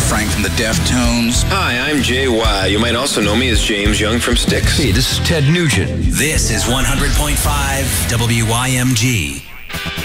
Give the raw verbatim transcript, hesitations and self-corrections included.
Frank from the Deftones. Hi, I'm Jay Y. You might also know me as James Young from Styx. Hey, this is Ted Nugent. This is one hundred point five W Y M G.